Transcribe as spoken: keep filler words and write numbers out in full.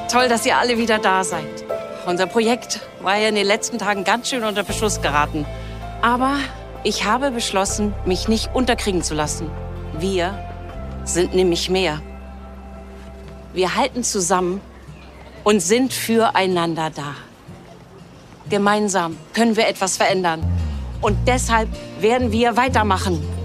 Toll, dass ihr alle wieder da seid. Unser Projekt war ja in den letzten Tagen ganz schön unter Beschuss geraten. Aber ich habe beschlossen, mich nicht unterkriegen zu lassen. Wir sind nämlich mehr. Wir halten zusammen und sind füreinander da. Gemeinsam können wir etwas verändern. Und deshalb werden wir weitermachen.